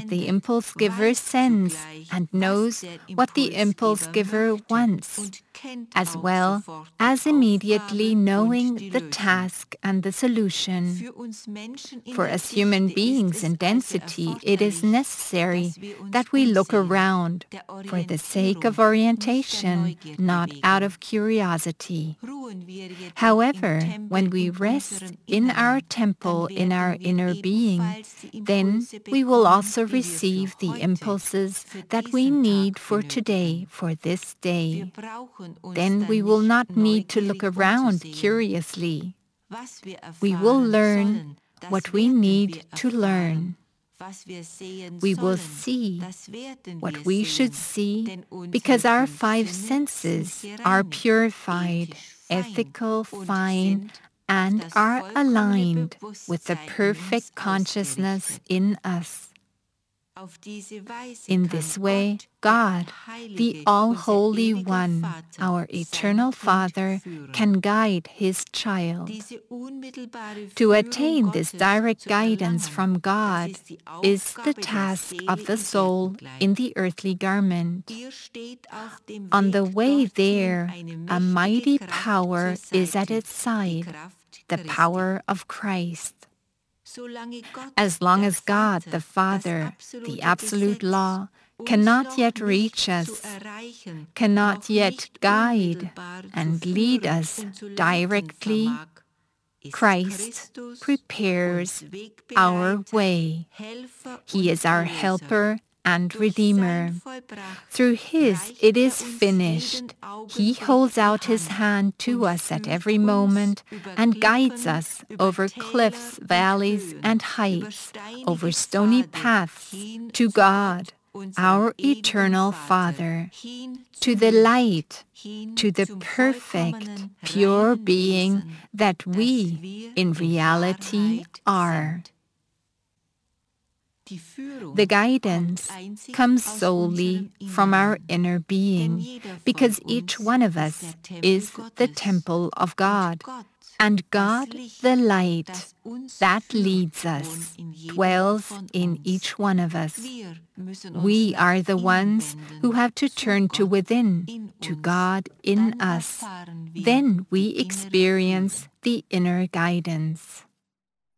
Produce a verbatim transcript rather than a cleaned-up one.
that the impulse giver sends and knows what the impulse giver wants, as well as immediately knowing the task and the solution. For us human beings in density, it is necessary that we look around for the sake of orientation, not out of curiosity. However, when we rest in our temple, in our inner being, then we will also receive the impulses that we need for today, for this day. Then we will not need to look around curiously. We will learn what we need to learn. We will see what we should see because our five senses are purified, ethical, fine, and are aligned with the perfect consciousness in us. In this way, God, the All-Holy One, our Eternal Father, can guide His child. To attain this direct guidance from God is the task of the soul in the earthly garment. On the way there, a mighty power is at its side, the power of Christ. As long as God, the Father, the absolute law, cannot yet reach us, cannot yet guide and lead us directly, Christ prepares our way. He is our helper and Redeemer. Through His it is finished. He holds out His hand to us at every moment and guides us over cliffs, valleys, and heights, over stony paths, to God, our Eternal Father, to the light, to the perfect, pure being that we, in reality, are. The guidance comes solely from our inner being, because each one of us is the temple of God, and God, the light that leads us, dwells in each one of us. We are the ones who have to turn to within, to God in us. Then we experience the inner guidance.